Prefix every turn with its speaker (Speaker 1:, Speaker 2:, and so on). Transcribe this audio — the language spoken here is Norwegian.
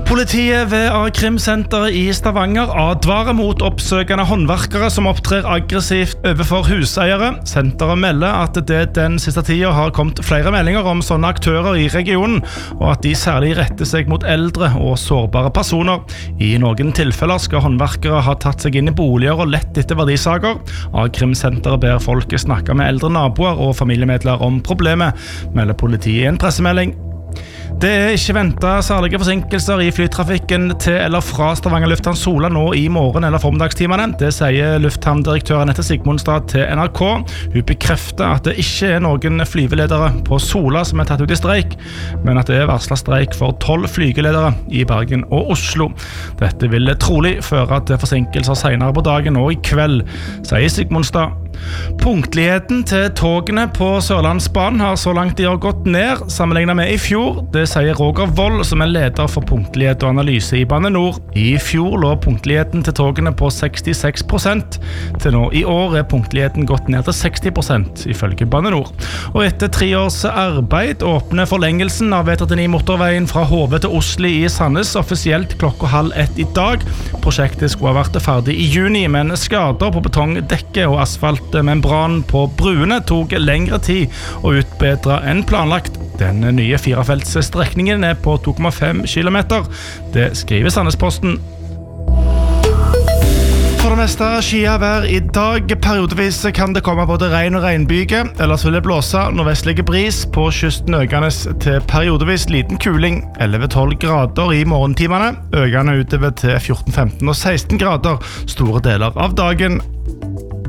Speaker 1: Politiet ved A-krimsenteret i Stavanger advarer mot oppsøkende håndverkere som opptrer aggressivt overfor huseiere. Senteret melder at det den siste tiden har kommet flere meldinger om sånne aktører i regionen, og at de særlig retter seg mot eldre og sårbare personer. I noen tilfeller skal håndverkere ha tatt seg inn i boliger og lett etter verdisaker. A-krimsenteret ber folket snakke med eldre naboer og familiemedlemmer om problemet, melder politiet i en pressemelding. Det ikke ventet særlige forsinkelser i flytrafikken til eller fra Stavanger Lufthavn Sola nå i morgen eller formiddagstimene. Det sier lufthavndirektør Anette Sigmundstad til NRK. Hun bekrefter at det ikke noen flyveledere på Sola som tatt ut i streik, men at det varslet streik for 12 flygeledere i Bergen og Oslo. Dette vil trolig føre til forsinkelser senere på dagen og i kveld, sier Sigmundstad. Punktligheten til togene på Sørlandsbanen har så langt de har gått ned sammenlignet med i fjor. Det sier Roger Wold, som leder for punktlighet og analyse i Bane Nor. I fjor lå punktligheten til togene på 66%. Til nå i år punktligheten gått ned til 60%, ifølge Bane Nor. Og etter 3 års arbeid åpner forlengelsen av E39 motorveien fra Hove til Osli i Sandnes offisielt 12:30 i dag. Prosjektet skulle ha vært ferdig i juni, men skader på betongdekket og asfaltmembran på bruene tok lengre tid å utbedre enn planlagt. Den nye 4-feltsstrekningen på 2,5 kilometer. Det skriver Sandnesposten. For det meste skyvær i dag. Periodevis kan det komme både regn og regnbyge, ellers vil det blåse nordvestlige bris på kysten økende til periodevis liten kuling, 11-12 grader i morgentimene, økende utover til 14-15 og 16 grader store deler av dagen.